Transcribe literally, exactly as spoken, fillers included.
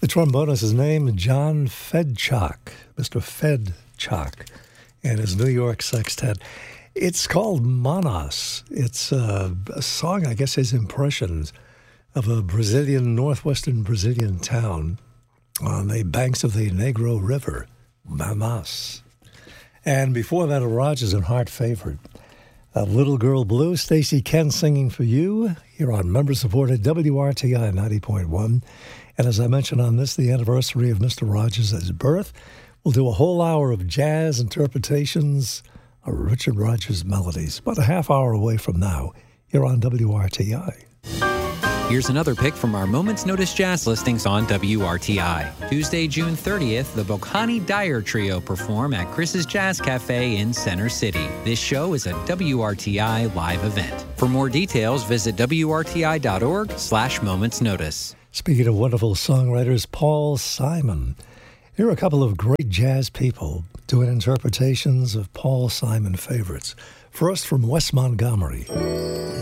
The trombonist is named John Fedchuk, Mister Fedchuk, and his New York Sextet. It's called Manas. It's uh, a song, I guess, his impressions of a Brazilian, northwestern Brazilian town on the banks of the Negro River, Manas. And before that, a Rodgers and Hart favorite, a Little Girl Blue, Stacey Kent singing for you here on member-supported W R T I ninety point one. And as I mentioned on this, the anniversary of Mister Rodgers' birth, we'll do a whole hour of jazz interpretations of Richard Rodgers melodies, about a half hour away from now, here on W R T I. Here's another pick from our Moments Notice jazz listings on W R T I. Tuesday, June thirtieth, the Bokhani Dyer Trio perform at Chris's Jazz Cafe in Center City. This show is a W R T I live event. For more details, visit W R T I dot org slash Moments Notice. Speaking of wonderful songwriters, Paul Simon. Here are a couple of great jazz people doing interpretations of Paul Simon favorites. First, from Wes Montgomery.